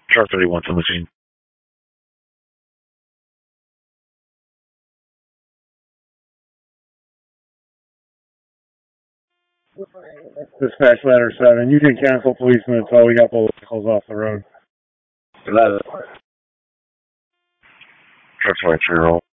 Truck 31 to the scene. Dispatch ladder 7. You can cancel policeman until we got both vehicles off the road. Truck 23 roll.